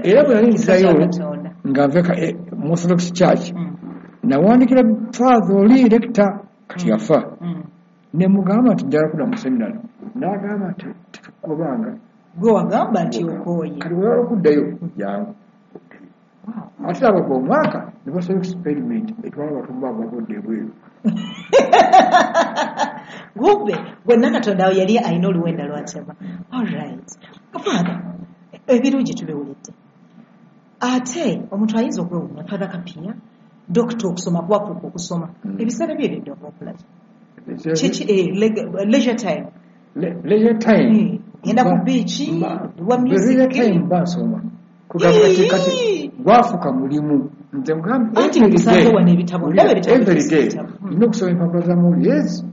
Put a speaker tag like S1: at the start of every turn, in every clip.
S1: era bwe nayinzirayo nga nveka mu Orthodox Church nawandikira father oli rector kati yafa ne mugamba nti njala kuda mu seminary n'agamba nti tukubanga
S2: gwe wagamba nti okooye
S1: kati bwe okuddayo jangu ate abo omwaka ne basobola experiment etwala batumba abagudde ebweru
S2: gube gwenna Katonda awo yali alina oluwenda lwatema. Alright Father, ebirungi tubiwulidde ate omuntu ayinza okwewuunya Father Kapia dokita okusoma kwafuuka okusoma ebiseera byebidde okulaki leisure time genda ku biiki wa music
S1: basoma kati gwafuka mulimu nze mugamba
S2: anti musanze wana ebitabo ndaba ebitabo
S1: nina okusoma empapula za mawulire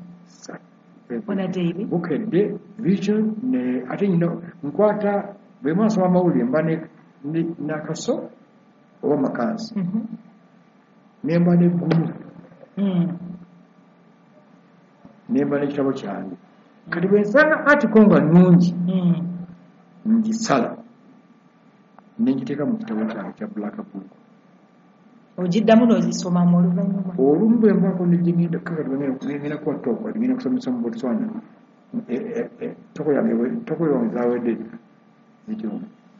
S2: bukedde
S1: vision ne ate nyina nkwata bwe mwasoma amawulire mba nakaso oba makansi nemba neggulu nemba n'ekitabo kyange kati bwe nsanga article nga nnungi ngisala nengiteeka mu kitabo kyange kya black book
S2: ogiddamu n'ozisoma mu oluvannyuma
S1: olumu bwe mbaako negigenda kakatugenda kuwatooka ngenda kusomesa mu Botswana tokoyange zawedde zityo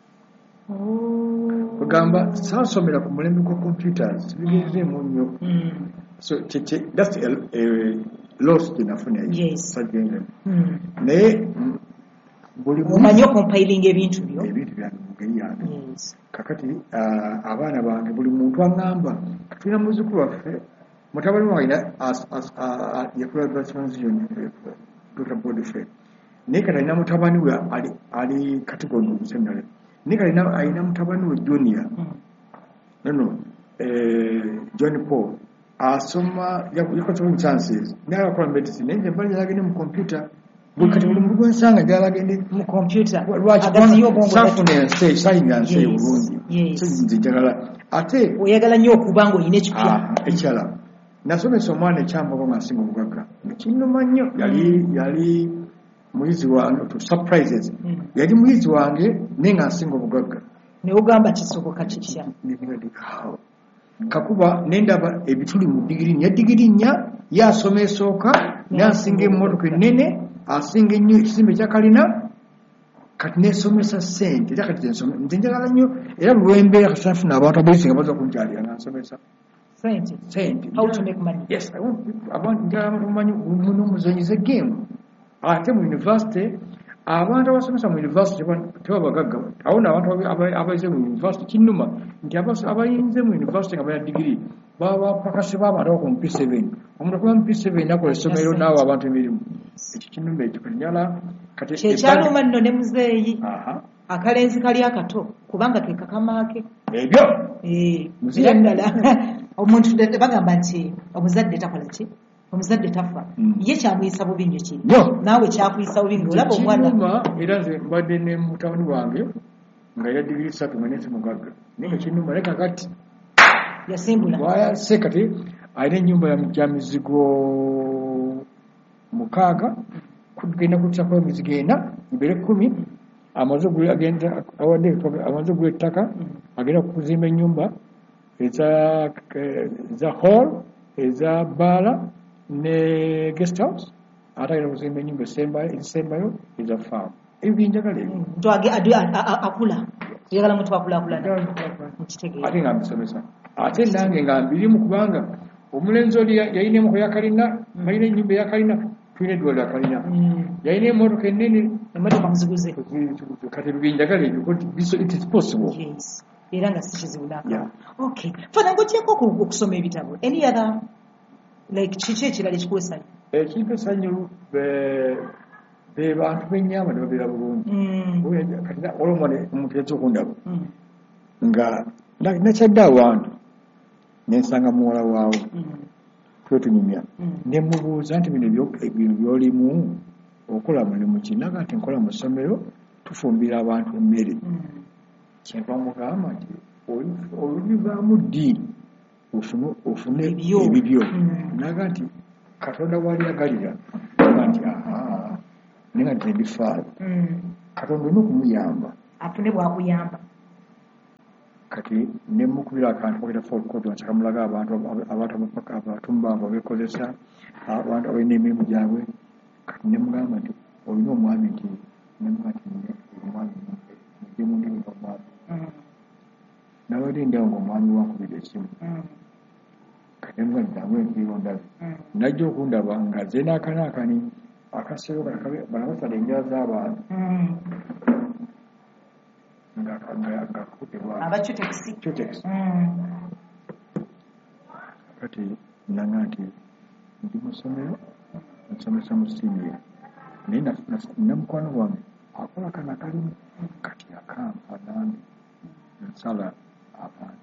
S1: kugamba saasomera ku mulembe gwa computers bigezeemu nnyo so that's a loss gyenafuna sajengemu naye buli
S2: omanyi okompiling ebintu byo
S1: byange yange kakati abaana bange buli muntu aŋŋamba tulina muzzukulu waffe mutabani waina yakola transition Dr. Godfrey naye kati alina mutabani we ali category mu seminary naye kati alina mutabani we junior John Paul asoma yakola chances naye akola medicine naye nze mbali yagende mu computer kati buli muntu gwensanga gyala agende
S2: mu computer
S1: safuna ensi sayingansi obulungi nzijagala ate
S2: oyagala nnyo okuba nga olina ekipya
S1: ekyala nasomesa omwana ekyambako nga nsinga obugagga kinnuma nnyo yali muyizi wange to surprises yali muyizi wange naye nga nsinga obugagga
S2: ne ogamba kisoboka kitya
S1: kakuba nendaba ebituli mu digiri nya digiri nya yasoma esooka nansinga emmotoka ennene asinga ennyo ekizimbe kyakalina kati nesomesa sente era kati nze njagala nnyo era lwembeera kati nafuna abantu abayizi nga baza kunkyalira nansomesa sente
S2: how to make money
S1: yes abantu njagala abantu bamanyi muno muzanyize game ate mu university abantu abasomesa mu university tebabagagga awo n'abantu abayize mu university kinnuma nti abayinze mu university nga baya digiri baba pakasi b'abantu ku P7 omuntu akuba mu P7 nakola essomero naawe abantu emirimu ekyo kinnuma ekyo kanyala kati
S2: kyekyaluma nno ne muzeeyi akalenzi kali akato kubanga ke kakamaake
S1: ebyo
S2: era ddala omuntu bagamba nti omuzadde takola ki omuzadde tafa ye kyamuyisa bubi nnyo kiri naawe kyakuyisa bubi nga olaba omwana
S1: era nze mbadde ne mutabani wange nga era digiri 3 nga nensi mugagga naye kinnuma naye kakati
S2: yasimbula
S1: wayase kati alina ennyumba ya mizigo 6 kugenda kutusako emizigo 4 mbere 10 amaze ogula ettaka agenda kuzimba ennyumba eza hall eza baala ne guest house ate agenda kuzimba ennyumba ezisembayo eza farm ebyo byenjagala ebyo
S2: akula yagala muntu akulakulana
S1: ate nga mbisomesa ate nange nga mbirimu kubanga omulenzi oli yalina emmotoka yakalina balina ennyumba yakalina tulina eddwaliro yakalina yalina emmotoka ennene
S2: emmotoka muziguze
S1: kati byenjagala ebyo it is possible
S2: era nga si kizibu nakala okay fana ngotyeko okusoma ebitabo any other like kiki ekirala ekikuwesanyu
S1: ekintu esanyu be bantu benyama ne babeera bulungi kati olwomwana omuntu yajja okundaba nga nakyadde awantu nensanga muwala waawe twetunyumya nemubuuza nti bino byolimu okola mulimu kinaga nti nkola mu ssomero tufumbira abantu emmere kyenva mugamba nti olubivaamu ddi ofune ebibyo naga nti Katonda wali agalira nti nenga nti ebifaayo Katonda olina okumuyamba
S2: afune bwakuyamba
S1: kati ne mukubira akantu kokera for conference akamulaga abantu abatumba abekozesa abantu abalina emirimu gyabwe kati ne mugamba nti olina omwami nti ne mugamba nti omwami nti mundimu omwami n'abalinda ng'omwami wankubira esimu kati ne mugamba nti nangwe nkirondabe najja okundaba nga ze n'akanaakani akaseero banabasala enjala z'abantu Cutex. Kati nanga nti ndi musomero nsomesa mu siniya naye namukwano wange akola kana kalimu kati akampa nange nsala abantu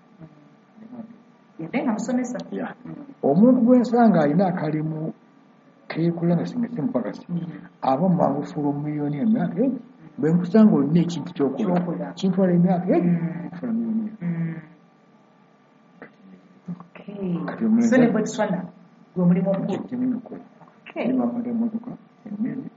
S1: omuntu gwensanga alina akalimu keekula nga singa simpakasi aba mangufuula omumiliyoni emyaka egi bwe nkusanga olina ekintu kyokola kintwala emyaka egi okufuna miliyoni nimamala emotoka ennene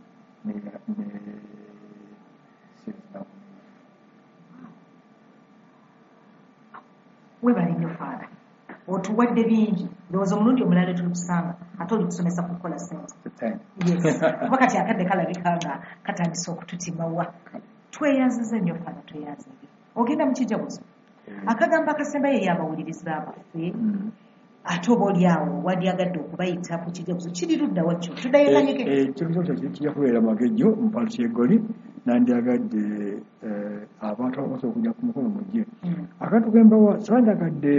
S2: webali nnyo faala otuwadde bingi ndowooza omulundi omulala tuli kusanga ate oli kusomesa kukola sente kuba kati akadde kalabika nga katandise okututimawa tweyanziza nnyo faala tweyanzize ogenda mu kijaguzo akagambo akasemba ye yabawuliriza abaffe ate oba oli awo wandyagadde okubayita ku kijaguzo kiri ludda wakyo tuddayo kanyike
S1: ekijaguzo kijja kubeera magejjo mu palusi egoli nandyagadde abantu abasobola okujja ku mukono mujje akatugembawa sandyagadde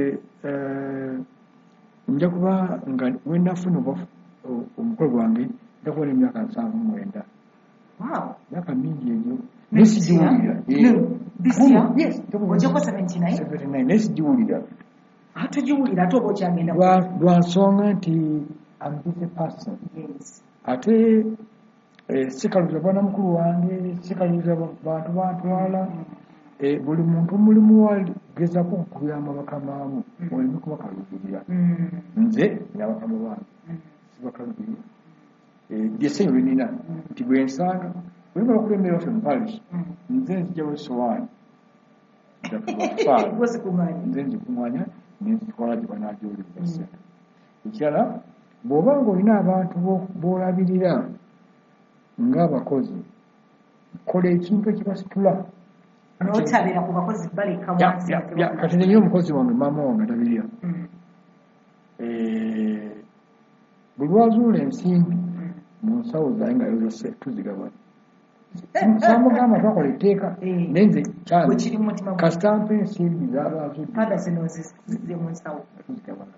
S1: nja kuba nga wenafuna omukolo gwange nja kuba n'emyaka 79 myaka mingi egyo nesigiwulira nesigiwulira
S2: tugiwulira ate oba okyagenda
S1: lwa nsonga nti ambise person ate sikaluza bwana mukulu wange sikaluza bantu bantwala buli muntu mulimu wagezako okuyamba bakamaamu olina kubakalubirira nze nabakama bange sibakalubirira lyesenyo lyenina nti bwensanga olima bakulembera waffe mupalish nze nzijawo esowaani nze nzikumanya nenzitwala gye banagyoleza sente ekirala bw'oba nga olina abantu b'olabirira ng'abakozi kola ekintu ekibasitula
S2: notabira ku bakozi baleka
S1: kati nenye omukozi wange maama wange ndabirira buli lwazuula ensimbi mu nsawo zaye nga yoza tuzigabana samugamba twakola etteeka nenze kasitampa ensimbi zabaazutuzigabana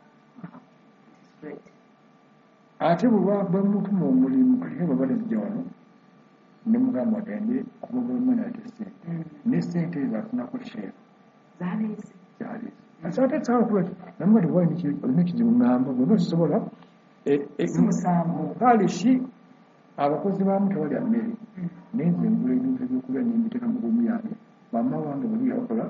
S1: ate bwe mutuma omulimu kati baba nezijja wano ne mugamba agende kubagavumenti ate sente ne sente ezo afunako sheera zaleeze ate sakuba namuga olina ekizibu ngamba bweba kisobola palishi abakozi baamu tebalya mmere nenze ngula ebintu ebyokulya nembiteeka mu bwomu yange bamma wange buli yakola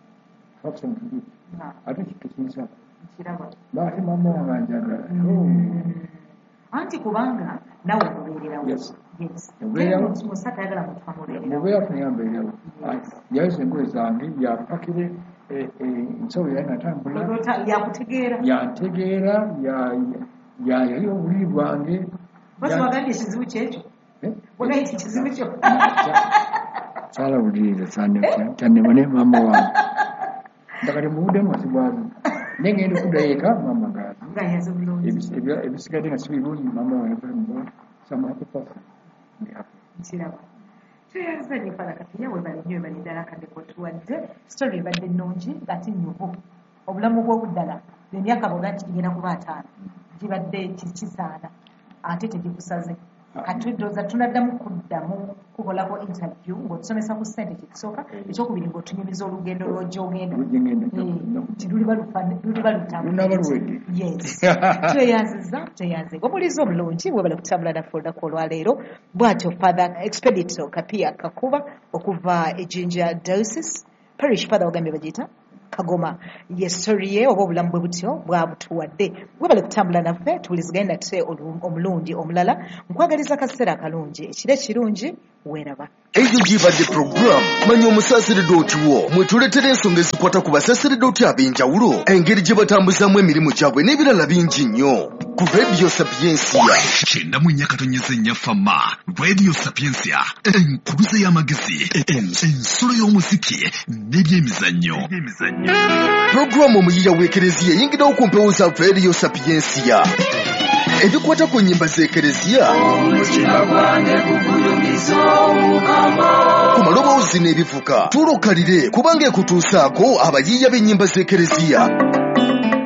S1: ate kitekinsaba baate mamma wange anjagala
S2: anti kubanga nawe
S1: mubeera kunyambeerawo yaweza engoye zange yapakire nsawo yaye natambula yantegeera yali obuliri bwange
S2: ekizibu kyekyo wagaiti ekizibu kyo
S1: saalawuliriza kyannemane maama wange ndakati mubuddemu asibwazi naye ngenda okuddayo eka maama ngaazi ebisigadde nga sibirungi maama wange samapepasa
S2: nkiraba tweyanza nifala katiya webali nnyo webali ddala kadeko tuwadde sitori ebadde nnungi ate nnyuvu obulamu bw'obuddala emyaka bona nti gigenda kuba 5 gibadde kisaana ate tegikusaze katuddoza tunaddamu kuddamu kukolako interview ng'otusomesa ku ssente kyekisooka ekyokubiri ng'otunyumiza olugendo lw'ojogenda luliba lutambula tweyanziza omuliza omulungi webala kutambula naffe olunaku olwaleero bw'atyo father expedito kapia kakuba okuva ejinja diocese parish father wagambye bagiyita Kagoma yestori ye oba obulamu bwe butyo bwabutuwadde webale kutambula naffe tuwuliziganye nate omulundi omulala nkwagaliza akaseera akalungi ekiro ekirungi weeraba.
S3: eyo gibadde program manya omusaasiridde otiwo mwetuleetera ensonga ezikwata ku basaasiridde oti ab'enjawulo engeri gye batambuzamu emirimu gyabwe n'ebirala bingi nnyo ku Radio Sapiensia
S4: 94.4 fama Radio Sapiensia enkuluze y'amagezi ensolo y'omuziki n'ebyemizannyo
S3: programu omuyiya w'ekereziya eyingirawo ku mpewo za Radio Sapiensia ebikwata ku nnyimba z'ekereziya ku maloboozi n'ebivuga tulokalire kubanga ekutuusaako abayiiya b'ennyimba z'ekereziya